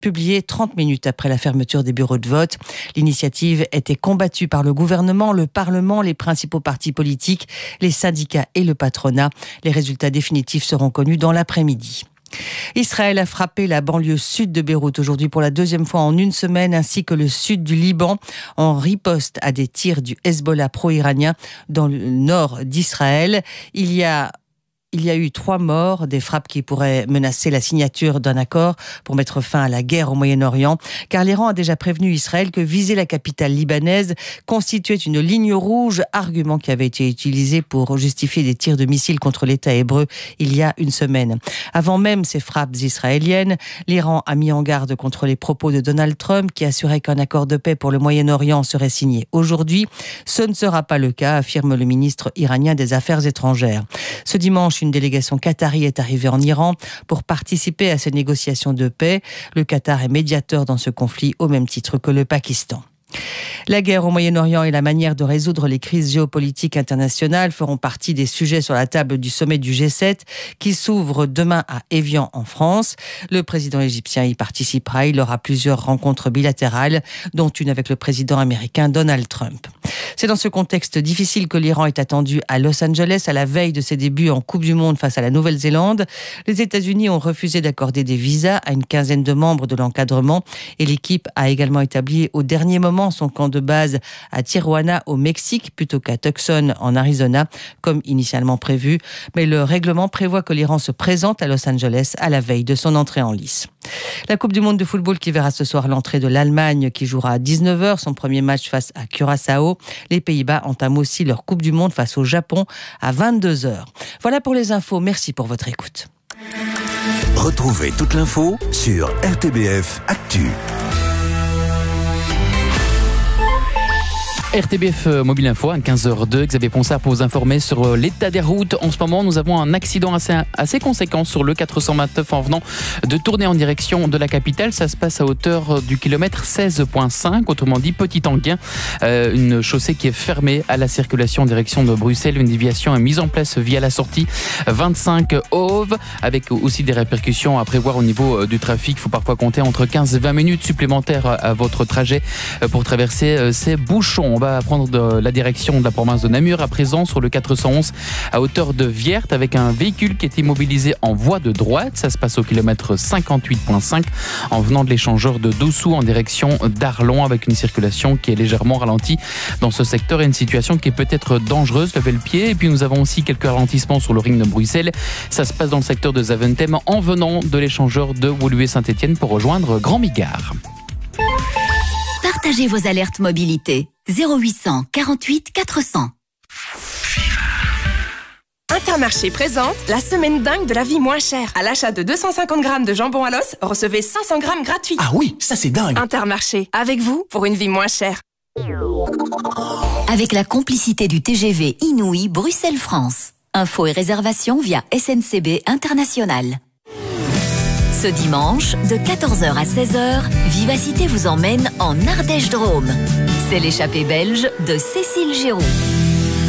publié 30 minutes après la fermeture des bureaux de vote. L'initiative était combattue par le gouvernement, le Parlement, les principaux partis politiques, les syndicats et le patronat. Les résultats définitifs seront connus dans l'après-midi. Israël a frappé la banlieue sud de Beyrouth aujourd'hui pour la deuxième fois en une semaine, ainsi que le sud du Liban, en riposte à des tirs du Hezbollah pro-iranien dans le nord d'Israël. Il y a eu 3 morts, des frappes qui pourraient menacer la signature d'un accord pour mettre fin à la guerre au Moyen-Orient, car l'Iran a déjà prévenu Israël que viser la capitale libanaise constituait une ligne rouge, argument qui avait été utilisé pour justifier des tirs de missiles contre l'État hébreu il y a une semaine. Avant même ces frappes israéliennes, l'Iran a mis en garde contre les propos de Donald Trump qui assurait qu'un accord de paix pour le Moyen-Orient serait signé aujourd'hui. Ce ne sera pas le cas, affirme le ministre iranien des Affaires étrangères. Ce dimanche, une délégation qatari est arrivée en Iran pour participer à ces négociations de paix. Le Qatar est médiateur dans ce conflit au même titre que le Pakistan. La guerre au Moyen-Orient et la manière de résoudre les crises géopolitiques internationales feront partie des sujets sur la table du sommet du G7 qui s'ouvre demain à Évian en France. Le président égyptien y participera. Il aura plusieurs rencontres bilatérales, dont une avec le président américain Donald Trump. C'est dans ce contexte difficile que l'Iran est attendu à Los Angeles à la veille de ses débuts en Coupe du Monde face à la Nouvelle-Zélande. Les États-Unis ont refusé d'accorder des visas à une quinzaine de membres de l'encadrement et l'équipe a également établi au dernier moment son camp de base à Tijuana au Mexique plutôt qu'à Tucson en Arizona comme initialement prévu. Mais le règlement prévoit que l'Iran se présente à Los Angeles à la veille de son entrée en lice. La Coupe du Monde de football qui verra ce soir l'entrée de l'Allemagne qui jouera à 19h son premier match face à Curaçao. Les Pays-Bas entament aussi leur Coupe du Monde face au Japon à 22h. Voilà pour les infos. Merci pour votre écoute. Retrouvez toute l'info sur RTBF Actu. RTBF Mobile Info à 15h02. Xavier Ponsard pour vous informer sur l'état des routes. En ce moment, nous avons un accident assez conséquent sur le 429 en venant de tourner en direction de la capitale. Ça se passe à hauteur du kilomètre 16.5, autrement dit Petit Anguin. Une chaussée qui est fermée à la circulation en direction de Bruxelles. Une déviation est mise en place via la sortie 25 Auve, avec aussi des répercussions à prévoir au niveau du trafic. Il faut parfois compter entre 15 et 20 minutes supplémentaires à votre trajet pour traverser ces bouchons. On va prendre la direction de la province de Namur à présent sur le 411 à hauteur de Vierte avec un véhicule qui est immobilisé en voie de droite. Ça se passe au kilomètre 58.5 en venant de l'échangeur de Dossou en direction d'Arlon avec une circulation qui est légèrement ralentie dans ce secteur et une situation qui est peut-être dangereuse. Levez le pied. Et puis nous avons aussi quelques ralentissements sur le ring de Bruxelles. Ça se passe dans le secteur de Zaventem en venant de l'échangeur de Woluwe-Saint-Étienne pour rejoindre Grand Bigard. Partagez vos alertes mobilité. 0800 48 400. Intermarché présente la semaine dingue de la vie moins chère. À l'achat de 250 grammes de jambon à l'os, recevez 500 grammes gratuits. Ah oui, ça c'est dingue. Intermarché, avec vous pour une vie moins chère. Avec la complicité du TGV Inouï Bruxelles-France. Infos et réservations via SNCB International. Ce dimanche, de 14h à 16h, Vivacité vous emmène en Ardèche Drôme. C'est l'échappée belge de Cécile Giroux.